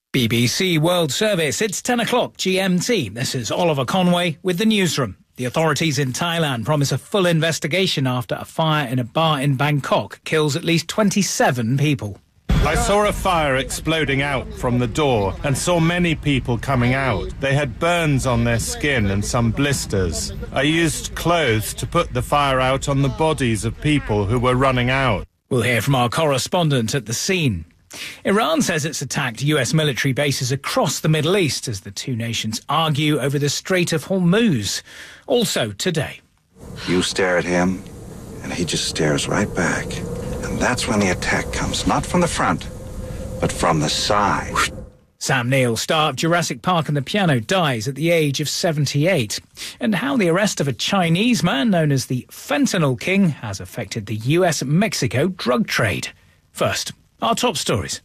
BBC World Service. It's 10 o'clock GMT. This is Oliver Conway with the newsroom. The authorities in Thailand promise a full investigation after a fire in a bar in Bangkok kills at least 27 people. I saw a fire exploding out from the door and saw many people coming out. They had burns on their skin and some blisters. I used clothes to put the fire out on the bodies of people who were running out. We'll hear from our correspondent at the scene. Iran says it's attacked US military bases across the Middle East as the two nations argue over the Strait of Hormuz. Also today. You stare at him, and he just stares right back. And that's when the attack comes, not from the front, but from the side. Sam Neill, star of Jurassic Park and the Piano, dies at the age of 78. And how the arrest of a Chinese man known as the Fentanyl King has affected the US-Mexico drug trade. First, our top stories.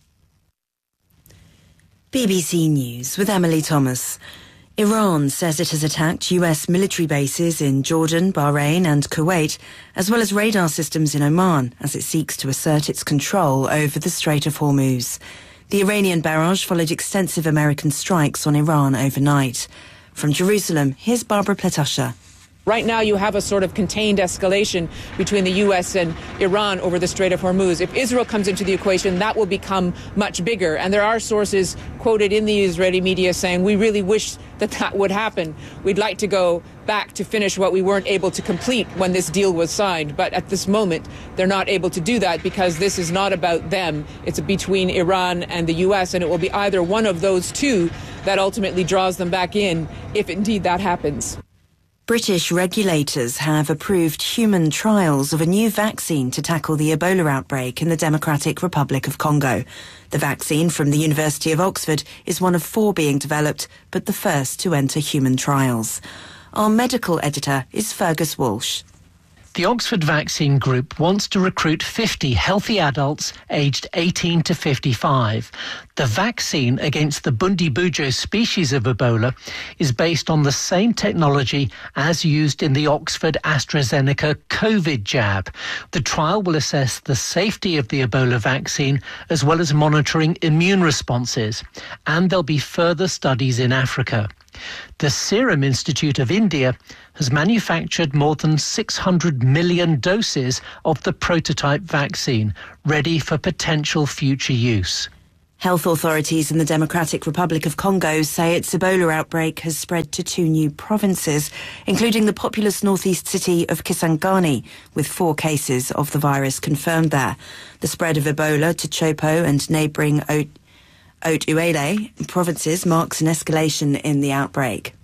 BBC News with Emily Thomas. Iran says it has attacked US military bases in Jordan, Bahrain and Kuwait, as well as radar systems in Oman, as it seeks to assert its control over the Strait of Hormuz. The Iranian barrage followed extensive American strikes on Iran overnight. From Jerusalem, here's Barbara Pletasha. Right now, you have a sort of contained escalation between the U.S. and Iran over the Strait of Hormuz. If Israel comes into the equation, that will become much bigger. And there are sources quoted in the Israeli media saying, we really wish that that would happen. We'd like to go back to finish what we weren't able to complete when this deal was signed. But at this moment, they're not able to do that because this is not about them. It's between Iran and the U.S. And it will be either one of those two that ultimately draws them back in, if indeed that happens. British regulators have approved human trials of a new vaccine to tackle the Ebola outbreak in the Democratic Republic of Congo. The vaccine from the University of Oxford is one of 4 being developed, but the first to enter human trials. Our medical editor is Fergus Walsh. The Oxford Vaccine Group wants to recruit 50 healthy adults aged 18 to 55. The vaccine against the Bundibugyo species of Ebola is based on the same technology as used in the Oxford AstraZeneca COVID jab. The trial will assess the safety of the Ebola vaccine as well as monitoring immune responses. And there'll be further studies in Africa. The Serum Institute of India has manufactured more than 600 million doses of the prototype vaccine, ready for potential future use. Health authorities in the Democratic Republic of Congo say its Ebola outbreak has spread to 2 new provinces, including the populous northeast city of Kisangani, with 4 cases of the virus confirmed there. The spread of Ebola to Chopo and neighbouring Haut-Uele provinces marks an escalation in the outbreak.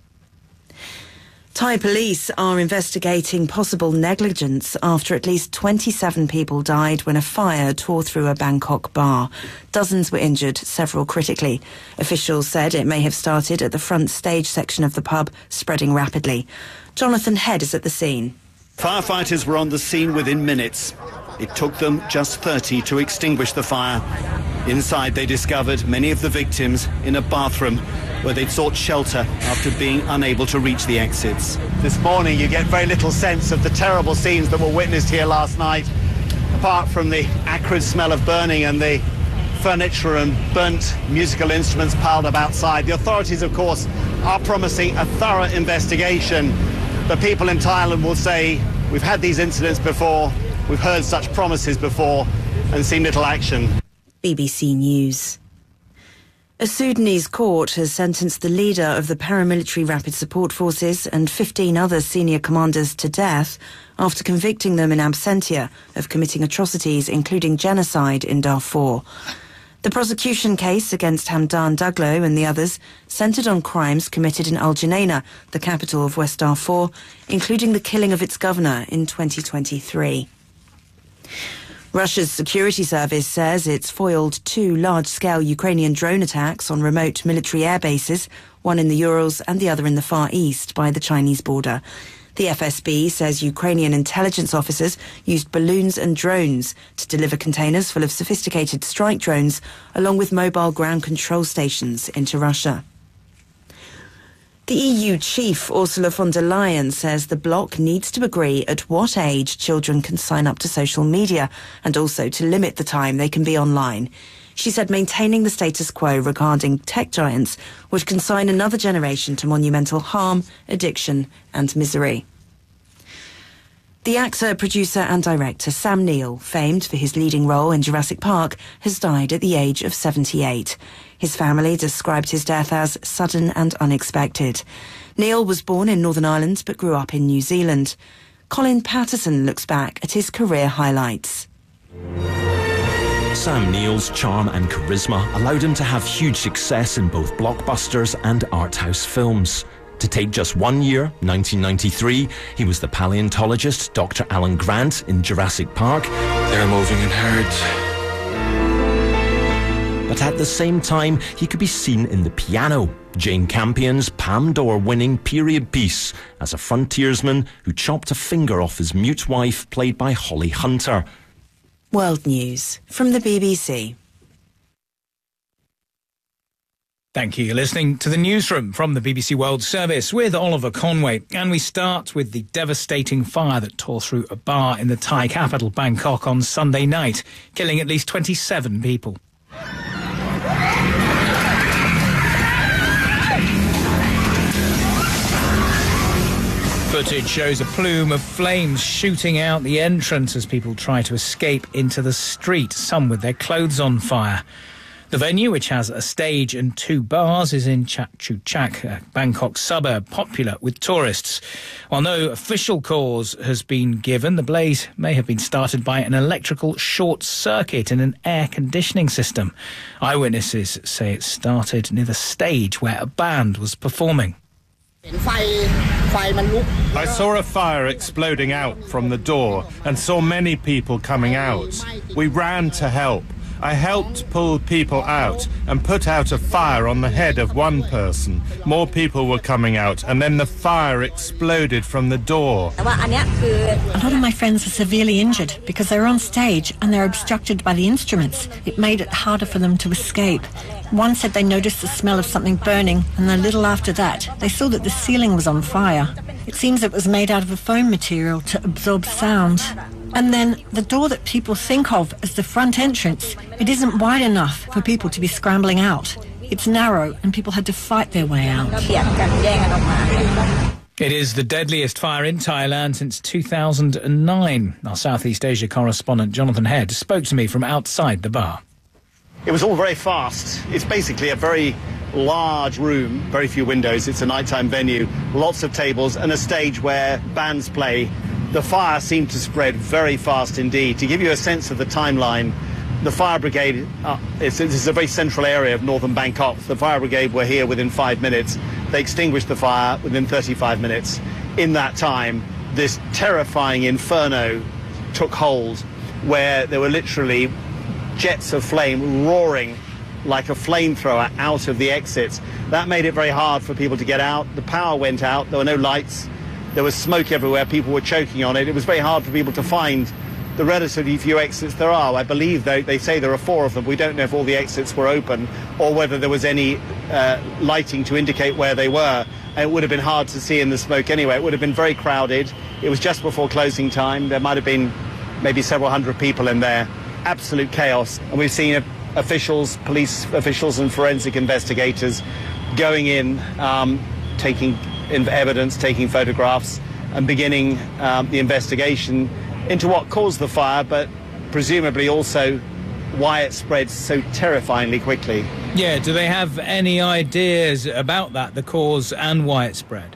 Thai police are investigating possible negligence after at least 27 people died when a fire tore through a Bangkok bar. Dozens were injured, several critically. Officials said it may have started at the front stage section of the pub, spreading rapidly. Jonathan Head is at the scene. Firefighters were on the scene within minutes. It took them just 30 to extinguish the fire. Inside, they discovered many of the victims in a bathroom where they'd sought shelter after being unable to reach the exits. This morning, you get very little sense of the terrible scenes that were witnessed here last night, apart from the acrid smell of burning and the furniture and burnt musical instruments piled up outside. The authorities, of course, are promising a thorough investigation. The people in Thailand will say, we've had these incidents before, we've heard such promises before, and seen little action. BBC News. A Sudanese court has sentenced the leader of the paramilitary Rapid Support Forces and 15 other senior commanders to death after convicting them in absentia of committing atrocities, including genocide in Darfur. The prosecution case against Hamdan Daglo and the others centred on crimes committed in Al Junaina, the capital of West Darfur, including the killing of its governor in 2023. Russia's security service says it's foiled 2 large-scale Ukrainian drone attacks on remote military air bases, one in the Urals and the other in the Far East by the Chinese border. The FSB says Ukrainian intelligence officers used balloons and drones to deliver containers full of sophisticated strike drones, along with mobile ground control stations, into Russia. The EU chief, Ursula von der Leyen, says the bloc needs to agree at what age children can sign up to social media and also to limit the time they can be online. She said maintaining the status quo regarding tech giants would consign another generation to monumental harm, addiction and misery. The actor, producer and director Sam Neill, famed for his leading role in Jurassic Park, has died at the age of 78. His family described his death as sudden and unexpected. Neill was born in Northern Ireland but grew up in New Zealand. Colin Patterson looks back at his career highlights. Sam Neill's charm and charisma allowed him to have huge success in both blockbusters and art house films. To take just 1 year, 1993, he was the paleontologist Dr. Alan Grant in Jurassic Park. They're moving in herds. But at the same time, he could be seen in The Piano, Jane Campion's Palme d'Or-winning period piece, as a frontiersman who chopped a finger off his mute wife, played by Holly Hunter. World News from the BBC. Thank you. You're listening to the newsroom from the BBC World Service with Oliver Conway. And we start with the devastating fire that tore through a bar in the Thai capital, Bangkok, on Sunday night, killing at least 27 people. Footage shows a plume of flames shooting out the entrance as people try to escape into the street, some with their clothes on fire. The venue, which has a stage and 2 bars, is in Chak Chu Chak, a Bangkok suburb popular with tourists. While no official cause has been given, the blaze may have been started by an electrical short circuit in an air conditioning system. Eyewitnesses say it started near the stage where a band was performing. I saw a fire exploding out from the door and saw many people coming out. We ran to help. I helped pull people out and put out a fire on the head of one person. More people were coming out, and then the fire exploded from the door. A lot of my friends are severely injured because they're on stage and they're obstructed by the instruments. It made it harder for them to escape. One said they noticed the smell of something burning, and a little after that, they saw that the ceiling was on fire. It seems it was made out of a foam material to absorb sound. And then the door that people think of as the front entrance, it isn't wide enough for people to be scrambling out. It's narrow and people had to fight their way out. It is the deadliest fire in Thailand since 2009. Our Southeast Asia correspondent Jonathan Head spoke to me from outside the bar. It was all very fast. It's basically a very large room, very few windows. It's a nighttime venue, lots of tables and a stage where bands play. The fire seemed to spread very fast indeed. To give you a sense of the timeline, the fire brigade, this is a very central area of northern Bangkok. The fire brigade were here within 5 minutes. They extinguished the fire within 35 minutes. In that time, this terrifying inferno took hold, where there were literally jets of flame roaring like a flamethrower out of the exits. That made it very hard for people to get out. The power went out. There were no lights. There was smoke everywhere. People were choking on it. It was very hard for people to find the relatively few exits there are. I believe they say there are 4 of them. We don't know if all the exits were open or whether there was any lighting to indicate where they were. And it would have been hard to see in the smoke anyway. It would have been very crowded. It was just before closing time. There might have been maybe several hundred people in there. Absolute chaos. And we've seen officials, police officials and forensic investigators going in, taking evidence, taking photographs and beginning the investigation into what caused the fire, but presumably also why it spread so terrifyingly quickly. Yeah, do they have any ideas about that, the cause and why it spread?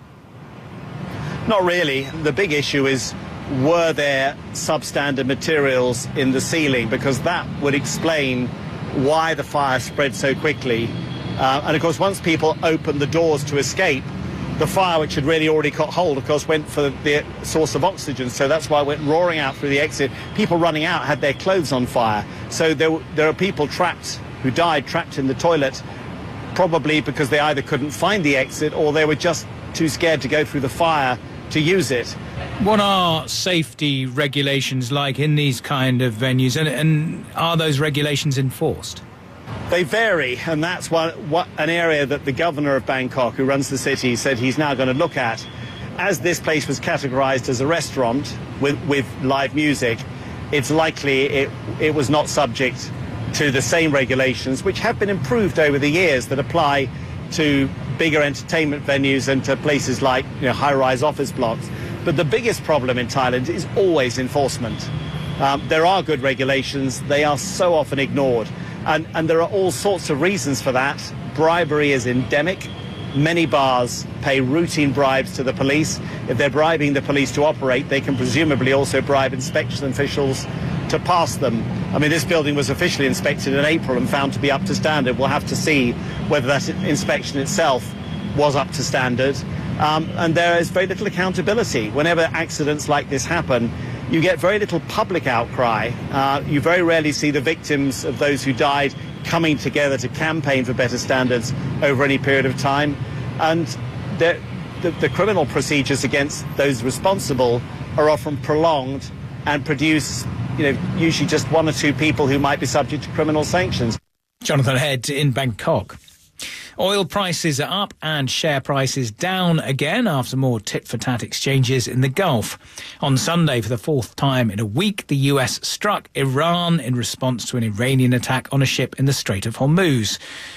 Not really. The big issue is, were there substandard materials in the ceiling? Because that would explain why the fire spread so quickly. And of course, once people opened the doors to escape, the fire, which had really already caught hold, of course, went for the source of oxygen, so that's why it went roaring out through the exit. People running out had their clothes on fire. So there are people trapped, who died trapped in the toilet, probably because they either couldn't find the exit or they were just too scared to go through the fire to use it. What are safety regulations like in these kind of venues, and are those regulations enforced? They vary, and that's an area that the governor of Bangkok, who runs the city, said he's now going to look at. As this place was categorised as a restaurant with live music, it's likely it was not subject to the same regulations, which have been improved over the years, that apply to bigger entertainment venues and to places like high-rise office blocks. But the biggest problem in Thailand is always enforcement. There are good regulations. They are so often ignored. And there are all sorts of reasons for that. Bribery is endemic. Many bars pay routine bribes to the police. If they're bribing the police to operate, they can presumably also bribe inspection officials to pass them. I mean, this building was officially inspected in April and found to be up to standard. We'll have to see whether that inspection itself was up to standard. And there is very little accountability. Whenever accidents like this happen, you get very little public outcry. You very rarely see the victims of those who died coming together to campaign for better standards over any period of time. And the criminal procedures against those responsible are often prolonged and produce, usually just one or two people who might be subject to criminal sanctions. Jonathan Head in Bangkok. Oil prices are up and share prices down again after more tit-for-tat exchanges in the Gulf. On Sunday, for the fourth time in a week, the US struck Iran in response to an Iranian attack on a ship in the Strait of Hormuz.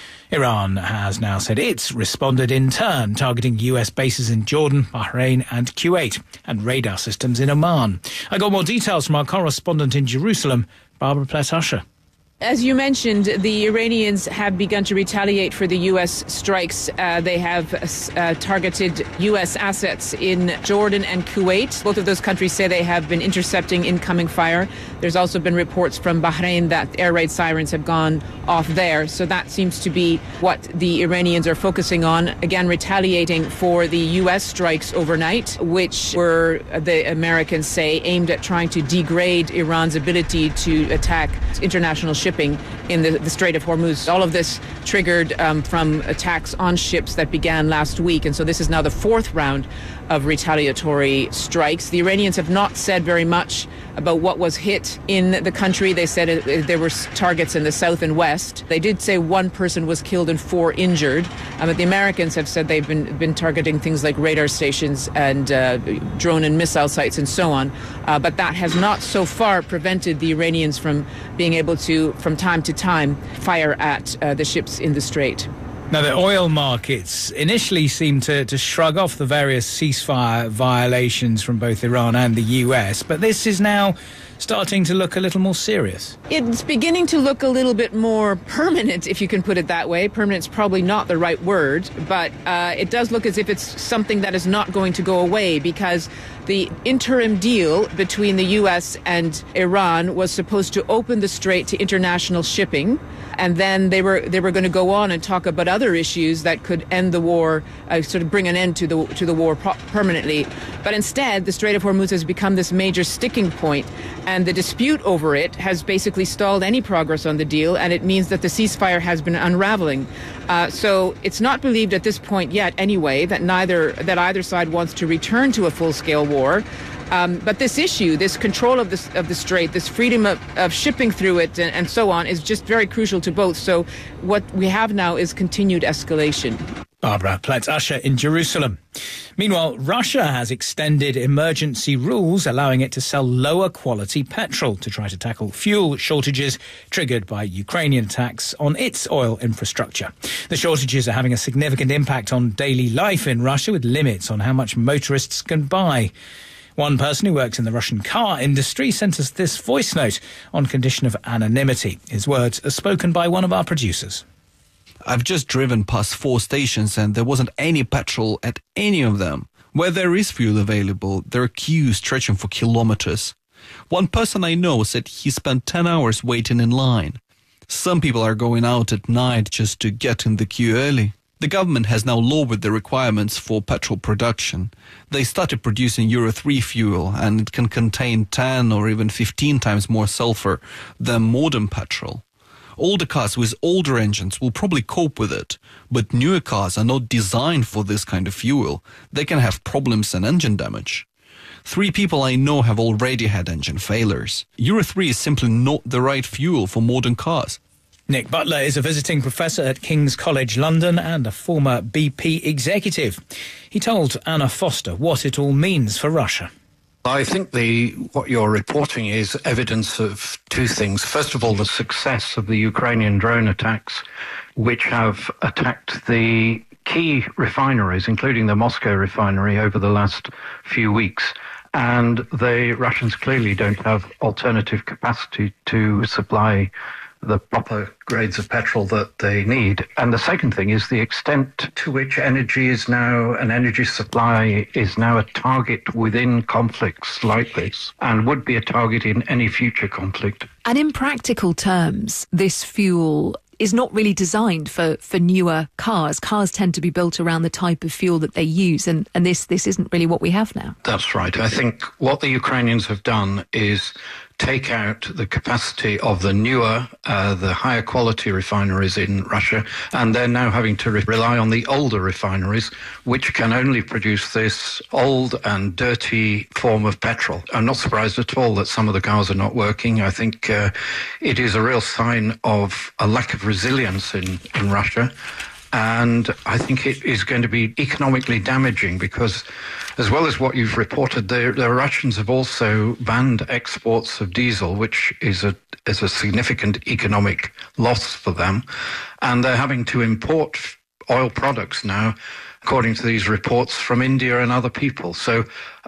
Iran has now said it's responded in turn, targeting US bases in Jordan, Bahrain and Kuwait, and radar systems in Oman. I got more details from our correspondent in Jerusalem, Barbara Plett-Usher. As you mentioned, the Iranians have begun to retaliate for the U.S. strikes. They have targeted U.S. assets in Jordan and Kuwait. Both of those countries say they have been intercepting incoming fire. There's also been reports from Bahrain that air raid sirens have gone off there. So that seems to be what the Iranians are focusing on, again, retaliating for the U.S. strikes overnight, which were, the Americans say, aimed at trying to degrade Iran's ability to attack international shipping in the Strait of Hormuz. All of this triggered from attacks on ships that began last week. And so this is now the fourth round of retaliatory strikes. The Iranians have not said very much about what was hit in the country. They said there were targets in the south and west. They did say one person was killed and 4 injured. But the Americans have said they've been targeting things like radar stations and drone and missile sites and so on. But that has not so far prevented the Iranians from being able to, from time to time, fire at the ships in the strait. Now, the oil markets initially seemed to shrug off the various ceasefire violations from both Iran and the US, but this is now starting to look a little more serious. It's beginning to look a little bit more permanent, if you can put it that way. Permanent's probably not the right word, but it does look as if it's something that is not going to go away, because the interim deal between the U.S. and Iran was supposed to open the strait to international shipping, and then they were going to go on and talk about other issues that could end the war, sort of bring an end to the war permanently. But instead, the Strait of Hormuz has become this major sticking point, and the dispute over it has basically stalled any progress on the deal, and it means that the ceasefire has been unraveling. So it's not believed at this point yet, anyway, that either side wants to return to a full-scale war. But this issue, this control of the strait, this freedom of shipping through it and so on, is just very crucial to both. So what we have now is continued escalation. Barbara Plett-Usher in Jerusalem. Meanwhile, Russia has extended emergency rules allowing it to sell lower quality petrol to try to tackle fuel shortages triggered by Ukrainian attacks on its oil infrastructure. The shortages are having a significant impact on daily life in Russia, with limits on how much motorists can buy. One person who works in the Russian car industry sent us this voice note on condition of anonymity. His words are spoken by one of our producers. I've just driven past 4 stations and there wasn't any petrol at any of them. Where there is fuel available, there are queues stretching for kilometers. One person I know said he spent 10 hours waiting in line. Some people are going out at night just to get in the queue early. The government has now lowered the requirements for petrol production. They started producing Euro 3 fuel, and it can contain 10 or even 15 times more sulfur than modern petrol. Older cars with older engines will probably cope with it, but newer cars are not designed for this kind of fuel. They can have problems and engine damage. 3 people I know have already had engine failures. Euro 3 is simply not the right fuel for modern cars. Nick Butler is a visiting professor at King's College London and a former BP executive. He told Anna Foster what it all means for Russia. I think what you're reporting is evidence of two things. First of all, the success of the Ukrainian drone attacks, which have attacked the key refineries, including the Moscow refinery, over the last few weeks. And the Russians clearly don't have alternative capacity to supply the proper grades of petrol that they need. And the second thing is the extent to which energy supply is now a target within conflicts like this, and would be a target in any future conflict. And in practical terms, this fuel is not really designed for newer cars. Cars tend to be built around the type of fuel that they use, and this isn't really what we have now. That's right. I think what the Ukrainians have done is take out the capacity of the newer, the higher quality refineries in Russia, and they're now having to rely on the older refineries, which can only produce this old and dirty form of petrol. I'm not surprised at all that some of the cars are not working. I think it is a real sign of a lack of resilience in Russia. And I think it is going to be economically damaging because, as well as what you've reported, the Russians have also banned exports of diesel, which is a significant economic loss for them. And they're having to import oil products now, according to these reports, from India and other people. So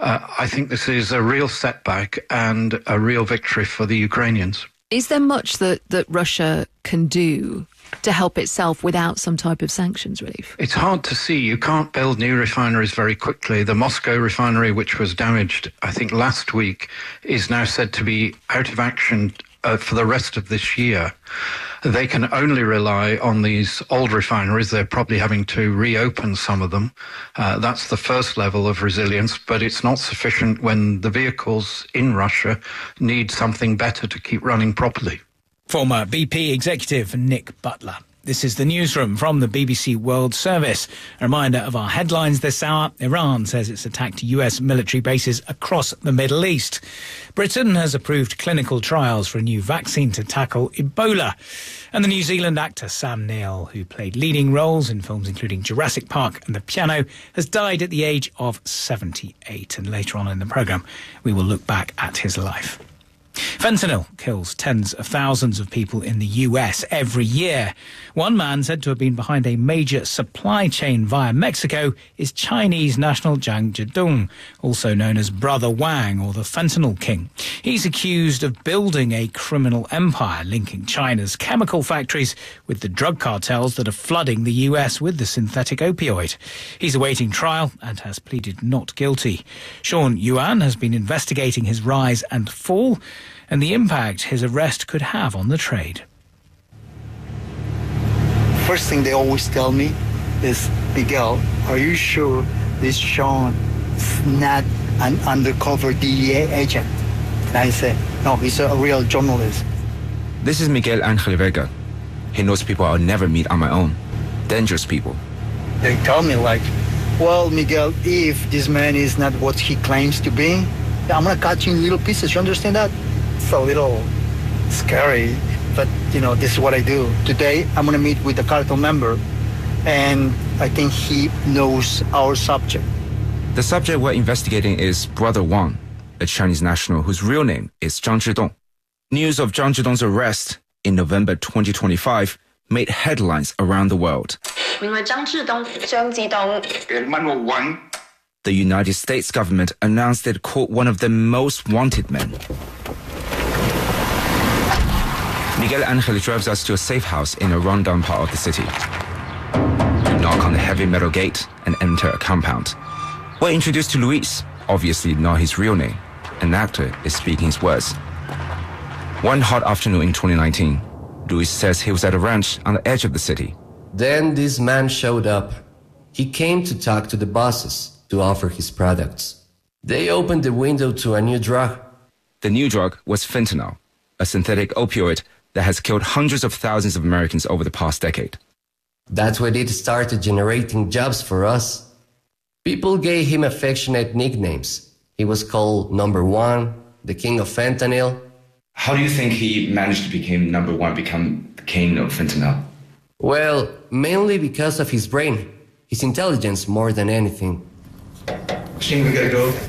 I think this is a real setback and a real victory for the Ukrainians. Is there much that Russia can do to help itself without some type of sanctions relief? It's hard to see. You can't build new refineries very quickly. The Moscow refinery, which was damaged, I think, last week, is now said to be out of action for the rest of this year. They can only rely on these old refineries. They're probably having to reopen some of them. That's the first level of resilience, but it's not sufficient when the vehicles in Russia need something better to keep running properly. Former BP executive Nick Butler. This is the newsroom from the BBC World Service. A reminder of our headlines this hour. Iran says it's attacked US military bases across the Middle East. Britain has approved clinical trials for a new vaccine to tackle Ebola. And the New Zealand actor Sam Neill, who played leading roles in films including Jurassic Park and The Piano, has died at the age of 78. And later on in the programme, we will look back at his life. Fentanyl kills tens of thousands of people in the US every year. One man said to have been behind a major supply chain via Mexico is Chinese national Zhang Zhidong, also known as Brother Wang or the Fentanyl King. He's accused of building a criminal empire linking China's chemical factories with the drug cartels that are flooding the US with the synthetic opioid. He's awaiting trial and has pleaded not guilty. Sean Yuan has been investigating his rise and fall and the impact his arrest could have on the trade. First thing they always tell me is, Miguel, are you sure this Sean is not an undercover DEA agent? And I said, no, he's a real journalist. This is Miguel Angel Vega. He knows people I'll never meet on my own. Dangerous people. They tell me like, well, Miguel, if this man is not what he claims to be, I'm going to cut you in little pieces. You understand that? It's a little scary, but, this is what I do. Today, I'm going to meet with the cartel member, and I think he knows our subject. The subject we're investigating is Brother Wang, a Chinese national whose real name is Zhang Zhidong. News of Zhang Zhidong's arrest in November 2025 made headlines around the world. The United States government announced it caught one of the most wanted men. Miguel Angel drives us to a safe house in a rundown part of the city. We knock on the heavy metal gate and enter a compound. We're introduced to Luis, obviously not his real name. An actor is speaking his words. One hot afternoon in 2019, Luis says he was at a ranch on the edge of the city. Then this man showed up. He came to talk to the bosses to offer his products. They opened the window to a new drug. The new drug was fentanyl, a synthetic opioid that has killed hundreds of thousands of Americans over the past decade. That's when it started generating jobs for us. People gave him affectionate nicknames. He was called Number One, the King of Fentanyl. How do you think he managed to become number one, become the king of fentanyl? Well, mainly because of his brain, his intelligence more than anything. King, we gotta go.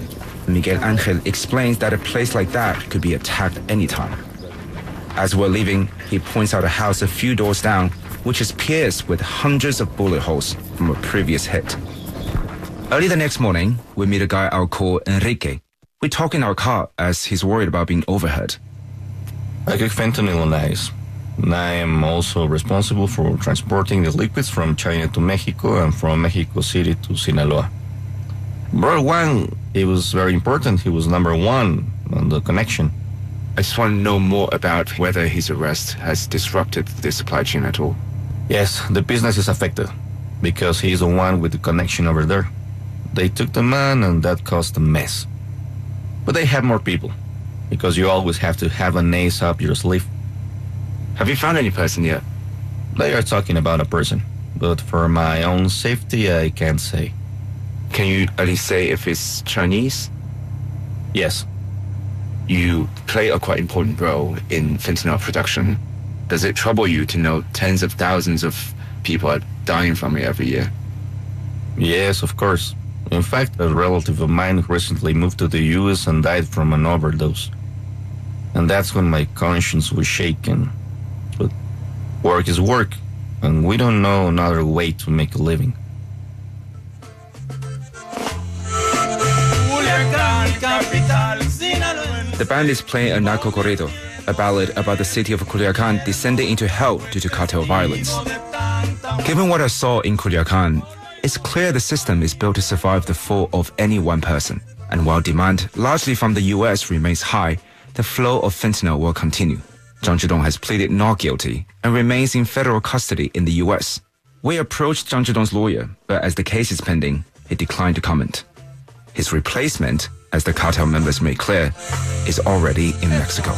Miguel Angel explains that a place like that could be attacked anytime. As we're leaving, he points out a house a few doors down, which is pierced with hundreds of bullet holes from a previous hit. Early the next morning, we meet a guy I'll call Enrique. We talk in our car as he's worried about being overheard. I cook fentanyl on ice. I am also responsible for transporting the liquids from China to Mexico and from Mexico City to Sinaloa. Brother Wang, it was very important. He was number one on the connection. I just want to know more about whether his arrest has disrupted the supply chain at all. Yes, the business is affected because he's the one with the connection over there. They took the man and that caused a mess. But they have more people because you always have to have an ace up your sleeve. Have you found any person yet? They are talking about a person, but for my own safety, I can't say. Can you at least say if it's Chinese? Yes. You play a quite important role in fentanyl production. Does it trouble you to know tens of thousands of people are dying from it every year? Yes, of course. In fact, a relative of mine recently moved to the U.S. and died from an overdose. And that's when my conscience was shaken. But work is work, and we don't know another way to make a living. The band is playing a narco corrido, a ballad about the city of Culiacan descending into hell due to cartel violence. Given what I saw in Culiacan, it's clear the system is built to survive the fall of any one person. And while demand, largely from the US, remains high, the flow of fentanyl will continue. Zhang Zhidong has pleaded not guilty and remains in federal custody in the US. We approached Zhang Zhidong's lawyer, but as the case is pending, he declined to comment. His replacement, as the cartel members made clear, is already in Mexico.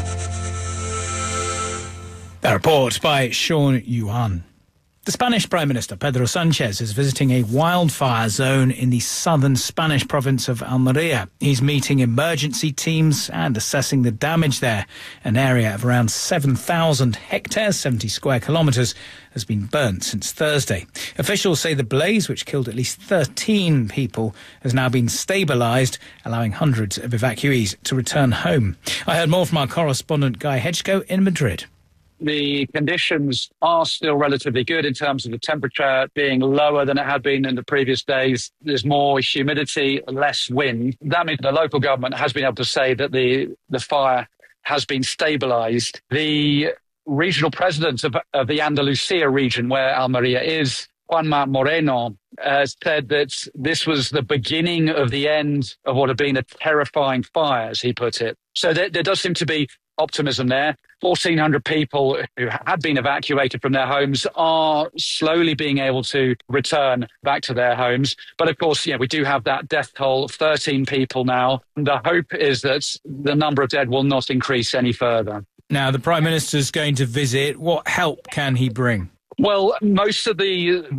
A report by Sean Yuan. The Spanish Prime Minister Pedro Sanchez is visiting a wildfire zone in the southern Spanish province of Almeria. He's meeting emergency teams and assessing the damage there. An area of around 7,000 hectares, 70 square kilometres, has been burnt since Thursday. Officials say the blaze, which killed at least 13 people, has now been stabilised, allowing hundreds of evacuees to return home. I heard more from our correspondent Guy Hedgecoe in Madrid. The conditions are still relatively good in terms of the temperature being lower than it had been in the previous days. There's more humidity, less wind. That means the local government has been able to say that the fire has been stabilised. The regional president of the Andalusia region, where Almeria is, Juanma Moreno, said that this was the beginning of the end of what had been a terrifying fire, as he put it. So there does seem to be optimism there. 1,400 people who had been evacuated from their homes are slowly being able to return back to their homes. But of course, we do have that death toll of 13 people now. The hope is that the number of dead will not increase any further. Now, the Prime Minister's going to visit. What help can he bring? Well, most of the